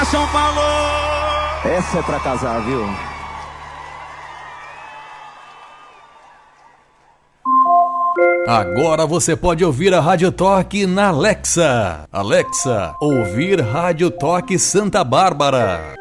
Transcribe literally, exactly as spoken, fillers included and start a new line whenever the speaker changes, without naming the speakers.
São Paulo!
Essa é pra casar, viu?
Agora você pode ouvir a Rádio Toque na Alexa. Alexa, ouvir Rádio Toque Santa Bárbara.